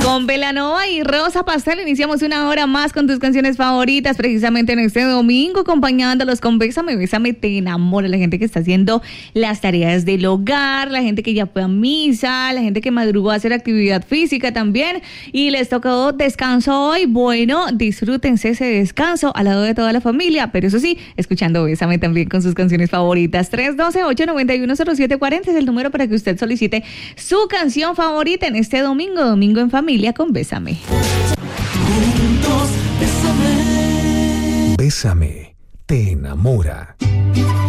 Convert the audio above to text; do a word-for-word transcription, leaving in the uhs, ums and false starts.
Con Belanova y Rosa Pastel iniciamos una hora más con tus canciones favoritas, precisamente en este domingo, acompañándolos con Bésame, Bésame Te Enamora. La gente que está haciendo las tareas del hogar, la gente que ya fue a misa, la gente que madrugó a hacer actividad física también y les tocó descanso hoy. Bueno, disfrútense ese descanso al lado de toda la familia, pero eso sí, escuchando Bésame también con sus canciones favoritas. tres uno dos, ocho nueve uno, cero siete cuatro cero es el número para que usted solicite su canción favorita en este domingo, domingo en familia con Bésame. Bésame, te enamora.